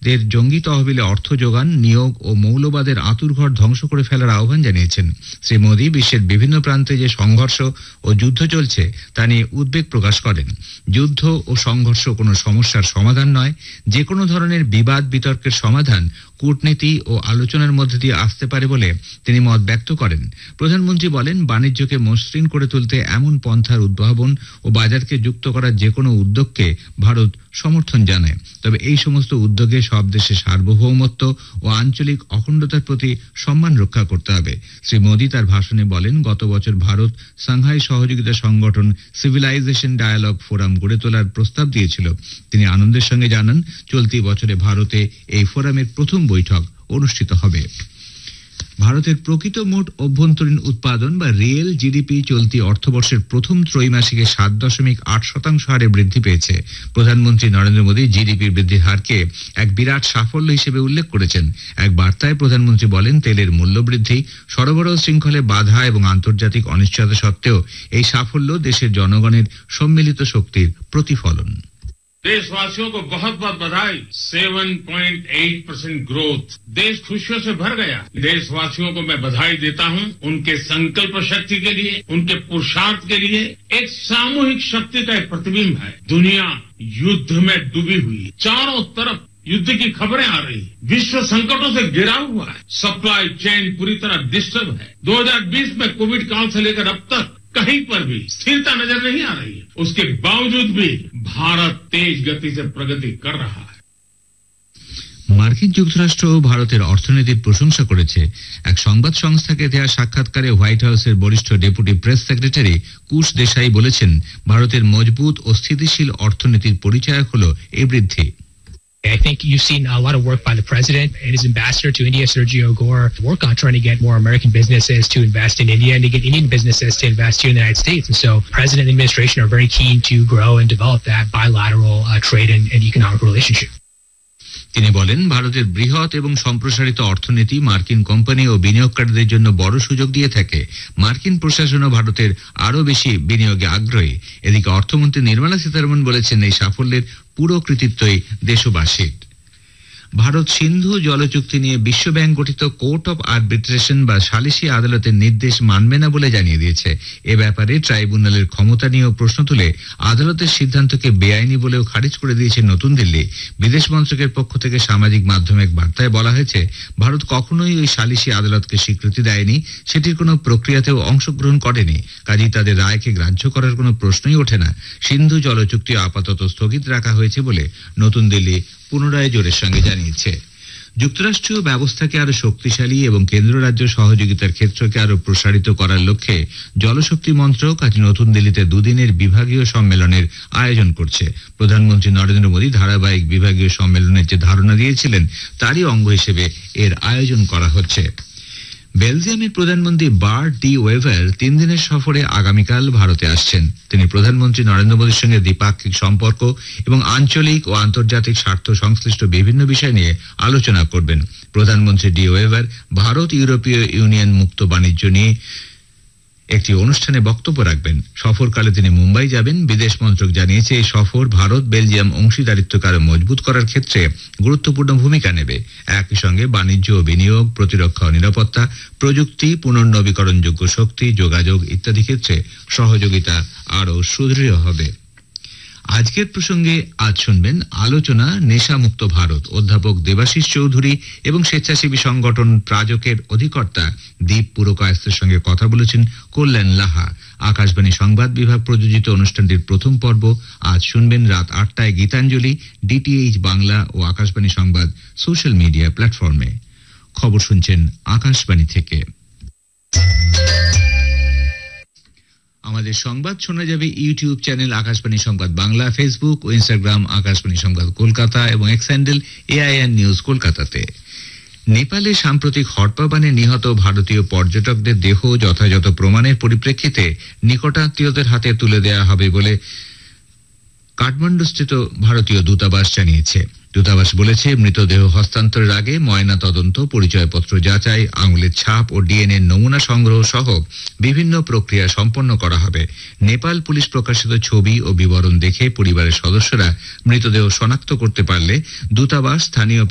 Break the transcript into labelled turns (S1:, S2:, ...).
S1: যুবকদের জঙ্গি তহবিলে অর্থ যোগান, নিয়োগ ও মৌলবাদের আঁতুড়ঘর ধ্বংস করে ফেলার আহ্বান জানিয়েছেন। শ্রী মোদী বিশ্বের বিভিন্ন প্রান্তে যে সংঘর্ষ ও যুদ্ধ চলছে তা নিয়ে উদ্বেগ প্রকাশ করেন। যুদ্ধ ও সংঘর্ষ কোনো সমস্যার সমাধান নয়, যে কোনো ধরনের বিবাদ বিতর্কের সমাধান কূটনীতি ও আলোচনার মধ্যে দিয়ে আসতে পারে বলে তিনি মত ব্যক্ত করেন। প্রধানমন্ত্রী বলেন, বাণিজ্যকে মসৃণ করে তুলতে এমন পন্থার উদ্ভাবন ও বাজারকে যুক্ত করার যে কোনো উদ্যোগকে ভারত সমর্থন জানায়। তবে এই সমস্ত উদ্যোগে সব দেশের সার্বভৌমত্ব ও আঞ্চলিক অখণ্ডতার প্রতি সম্মান রক্ষা করতে হবে। শ্রী মোদী তার ভাষণে বলেন, গত বছর ভারত সাংহাই সহযোগিতা সংগঠন সিভিলাইজেশন ডায়ালগ ফোরাম গড়ে তোলার প্রস্তাব দিয়েছিল। তিনি আনন্দের সঙ্গে জানান, চলতি বছরে ভারতে এই ফোরামের প্রথম বৈঠক অনুষ্ঠিত হবে। ভারতের প্রকৃত মোট অভ্যন্তরীণ উৎপাদন বা রিয়েল জিডিপি চলতি অর্থবর্ষের প্রথম ত্রৈমাসিকে 7.8% হারে বৃদ্ধি পেয়েছে। প্রধানমন্ত্রী নরেন্দ্র মোদী জিডিপির বৃদ্ধির হারকে এক বিরাট সাফল্য হিসেবে উল্লেখ করেছেন। এক বার্তায় প্রধানমন্ত্রী বলেন, তেলের মূল্য বৃদ্ধি, সরবরাহ শৃঙ্খলে বাধা এবং আন্তর্জাতিক অনিশ্চয়তা সত্ত্বেও এই সাফল্য দেশের জনগণের সম্মিলিত শক্তির প্রতিফলন।
S2: देशवासियों को बहुत बहुत बधाई। 7.8% ग्रोथ, देश खुशियों से भर गया। देशवासियों को मैं बधाई देता हूं उनके संकल्प शक्ति के लिए, उनके पुरुषार्थ के लिए। एक सामूहिक शक्ति का एक प्रतिबिंब है। दुनिया युद्ध में डूबी हुई, चारों तरफ युद्ध की खबरें आ रही, विश्व संकटों से घिरा हुआ है, सप्लाई चेन पूरी तरह डिस्टर्ब है। 2020 में कोविड काल से लेकर अब तक कहीं पर भी स्थिरता नजर नहीं आ रही है। उसके बावजूद भी भारत तेज गति से प्रगति कर रहा है।
S1: মার্কিন যুক্তরাষ্ট্র ভারতের অর্থনীতির প্রশংসা করেছে। এক সংবাদ সংস্থাকে দেওয়া সাক্ষাৎকারে হোয়াইট হাউসের বরিষ্ঠ ডেপুটি প্রেস সেক্রেটারি কুশ দেশাই বলেছেন, ভারতের মজবুত ও স্থিতিশীল অর্থনীতির পরিচায়ক হল এই বৃদ্ধি।
S3: I think you've seen a lot of work by the president and his ambassador to India, Sergio Gore, work on trying to get more American businesses to invest in India and to get Indian businesses to invest here in the United States. And so president and administration are very keen to grow and develop that bilateral trade and economic relationship.
S1: তিনি বলেন, ভারতের বৃহৎ এবং সম্প্রসারিত অর্থনীতি মার্কিন company ও বিনিয়োগকারীদের জন্য বড় সুযোগ দিয়ে থাকে। মার্কিন প্রশাসনও ভারতের আরও বেশি বিনিয়োগে আগ্রহী। এদিকে অর্থমন্ত্রী নির্মলা সীতারমণ বলেছেন, এই সাফল্যের পুরো কৃতিত্বই দেশবাসীর। ভারত সিন্ধু জল চুক্তি নিয়ে বিশ্বব্যাংক গঠিত কোর্ট অব আর্বিট্রেশন বা সালিসি আদালতের নির্দেশ মানবে না বলে জানিয়ে দিয়েছে। এ ব্যাপারে ট্রাইব্যুনালের ক্ষমতা নিয়েও প্রশ্ন তুলে আদালতের সিদ্ধান্তকে বেআইনি বলেও খারিজ করে দিয়েছে নতুন দিল্লি। বিদেশ মন্ত্রকের পক্ষ থেকে সামাজিক মাধ্যমে এক বার্তায় বলা হয়েছে, ভারত কখনোই ওই সালিসি আদালতকে স্বীকৃতি দেয়নি, সেটির কোনো প্রক্রিয়াতেও অংশগ্রহণ করেনি। কাজেই তাদের রায়কে গ্রাহ্য করার কোনো প্রশ্নই ওঠে না। সিন্ধু জল চুক্তি আপাতত স্থগিত রাখা হয়েছে বলে নতুন দিল্লি পুনরায় জোরের সঙ্গে জানিয়েছে। যুক্তরাষ্ট্রীয় ব্যবস্থাকে আরো শক্তিশালী এবং কেন্দ্র রাজ্য সহযোগিতার ক্ষেত্রকে আরো প্রসারিত করার লক্ষ্যে জলশক্তি মন্ত্রক আজ নতুন দিল্লিতে দুদিনের বিভাগীয় সম্মেলনের আয়োজন করছে। প্রধানমন্ত্রী নরেন্দ্র মোদী ধারাবাহিক বিভাগীয় সম্মেলনের যে ধারণা দিয়েছিলেন তারই অঙ্গ হিসেবে এর আয়োজন করা হচ্ছে। বেলজিয়ামের প্রধানমন্ত্রী বার্ট ডি ওয়েভার 3 দিনের সফরে আগামীকাল ভারতে আসছেন। তিনি প্রধানমন্ত্রী নরেন্দ্র মোদীর সঙ্গে দ্বিপাক্ষিক সম্পর্ক এবং আঞ্চলিক ও আন্তর্জাতিক স্বার্থ সংশ্লিষ্ট বিভিন্ন বিষয় নিয়ে আলোচনা করবেন। প্রধানমন্ত্রী ডি ওয়েভার ভারত ইউরোপীয় ইউনিয়ন মুক্ত বাণিজ্য নিয়ে একটি অনুষ্ঠানে বক্তব্য রাখবেন। সফরকালে তিনি মুম্বাই যাবেন। বিদেশ মন্ত্রক জানিয়েছে, এই সফর ভারত বেলজিয়াম অংশীদারিত্বকে আরো মজবুত করার ক্ষেত্রে গুরুত্বপূর্ণ ভূমিকা নেবে। একই সঙ্গে বাণিজ্য ও বিনিয়োগ, প্রতিরক্ষা ও নিরাপত্তা, প্রযুক্তি, পুনর্নবীকরণযোগ্য শক্তি, যোগাযোগ ইত্যাদি ক্ষেত্রে সহযোগিতা আরো সুদৃঢ় হবে। আজকের প্রসঙ্গে আজ শুনবেন আলোচনা নেশামুক্ত ভারত। অধ্যাপক দেবাশিস চৌধুরী এবং স্বেচ্ছাসেবী সংগঠন প্রাজকের অধিকর্তা দীপ পুরকায়স্থের সঙ্গে কথা বলেছেন কল্যাণ লাহা। আকাশবাণী সংবাদ বিভাগ প্রযোজিত অনুষ্ঠানটির প্রথম পর্ব আজ শুনবেন রাত 8টায় গীতাঞ্জলি, ডিটিএইচ বাংলা ও আকাশবাণী সংবাদ সোশ্যাল মিডিয়া প্ল্যাটফর্মে। খবর শুনছেন আকাশবাণী থেকে। আমাদের সংবাদ শোনা যাবে ইউটিউব চ্যানেল আকাশবাণী সংবাদ বাংলা, ফেসবুক ও ইনস্টাগ্রাম আকাশবাণী সংবাদ কলকাতা এবং এক্স হ্যান্ডেল AIN নিউজ কলকাতাতে। নেপালে সাম্প্রতিক হড়পা-বানে নিহত ভারতীয় পর্যটকদের দেহ যথাযথ প্রমাণের পরিপ্রেক্ষিতে নিকটাত্মীয়দের হাতে তুলে দেওয়া হবে বলে কাঠমান্ডুস্থিত ভারতীয় দূতাবাস জানিয়েছে। দূতাবাস বলেছে, মৃতদেহ হস্তান্তরের আগে ময়না তদন্ত, পরিচয়পত্র যাচাই, আঙুলের ছাপ ও DNA নমুনা সংগ্রহ সহ বিভিন্ন প্রক্রিয়া সম্পন্ন করা হবে। নেপাল পুলিশ প্রকাশিত ছবি ও বিবরণ দেখে পরিবারের সদস্যরা মৃতদেহ শনাক্ত করতে পারলে দূতাবাস স্থানীয়